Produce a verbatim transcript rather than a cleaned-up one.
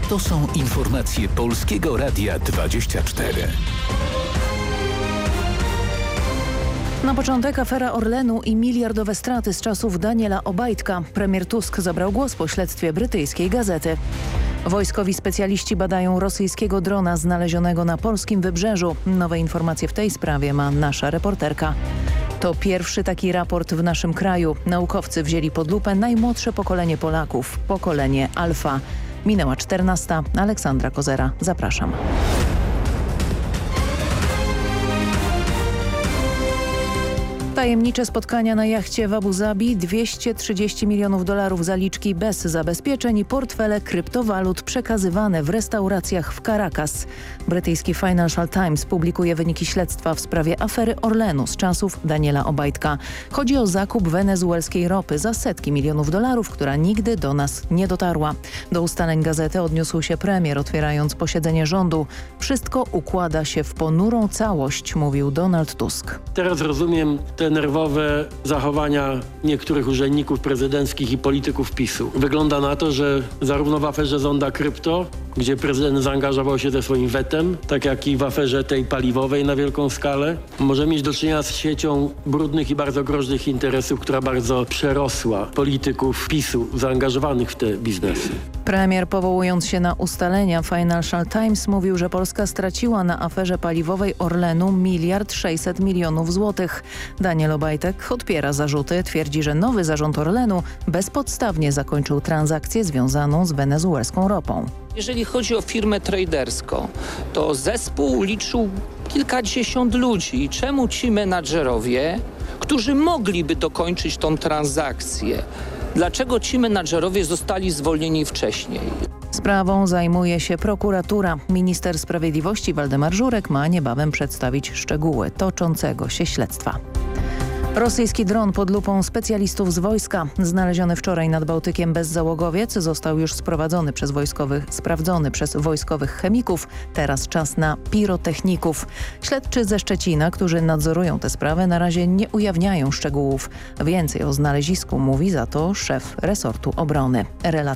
To są informacje Polskiego Radia dwadzieścia cztery. Na początek afera Orlenu i miliardowe straty z czasów Daniela Obajtka. Premier Tusk zabrał głos po śledztwie brytyjskiej gazety. Wojskowi specjaliści badają rosyjskiego drona znalezionego na polskim wybrzeżu. Nowe informacje w tej sprawie ma nasza reporterka. To pierwszy taki raport w naszym kraju. Naukowcy wzięli pod lupę najmłodsze pokolenie Polaków, pokolenie Alfa. Minęła czternasta. Aleksandra Kozera. Zapraszam. Tajemnicze spotkania na jachcie w Abu Zabi, dwieście trzydzieści milionów dolarów zaliczki bez zabezpieczeń i portfele kryptowalut przekazywane w restauracjach w Caracas. Brytyjski Financial Times publikuje wyniki śledztwa w sprawie afery Orlenu z czasów Daniela Obajtka. Chodzi o zakup wenezuelskiej ropy za setki milionów dolarów, która nigdy do nas nie dotarła. Do ustaleń gazety odniósł się premier, otwierając posiedzenie rządu. Wszystko układa się w ponurą całość, mówił Donald Tusk. Teraz rozumiem te nerwowe zachowania niektórych urzędników prezydenckich i polityków PiSu. Wygląda na to, że zarówno w aferze Zonda Krypto, gdzie prezydent zaangażował się ze swoim wetem, tak jak i w aferze tej paliwowej na wielką skalę, może mieć do czynienia z siecią brudnych i bardzo groźnych interesów, która bardzo przerosła polityków PiSu zaangażowanych w te biznesy. Premier, powołując się na ustalenia Financial Times, mówił, że Polska straciła na aferze paliwowej Orlenu miliard sześćset milionów złotych. Daniel Obajtek odpiera zarzuty, twierdzi, że nowy zarząd Orlenu bezpodstawnie zakończył transakcję związaną z wenezuelską ropą. Jeżeli chodzi o firmę traderską, to zespół liczył kilkadziesiąt ludzi. Czemu ci menadżerowie, którzy mogliby dokończyć tą transakcję, dlaczego ci menadżerowie zostali zwolnieni wcześniej? Sprawą zajmuje się prokuratura. Minister Sprawiedliwości Waldemar Żurek ma niebawem przedstawić szczegóły toczącego się śledztwa. Rosyjski dron pod lupą specjalistów z wojska. Znaleziony wczoraj nad Bałtykiem bezzałogowiec został już sprowadzony przez wojskowych, sprawdzony przez wojskowych chemików. Teraz czas na pirotechników. Śledczy ze Szczecina, którzy nadzorują tę sprawę, na razie nie ujawniają szczegółów. Więcej o znalezisku mówi za to szef resortu obrony.